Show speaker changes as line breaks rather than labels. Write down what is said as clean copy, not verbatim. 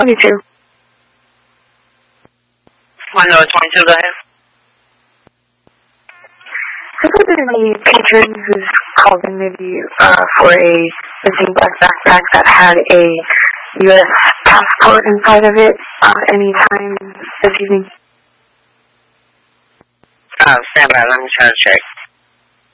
22.
122, go ahead.
Have there been any patrons who's called in maybe for a missing black backpack that had a U.S. passport inside of it anytime this evening?
Stand by, let me try to check.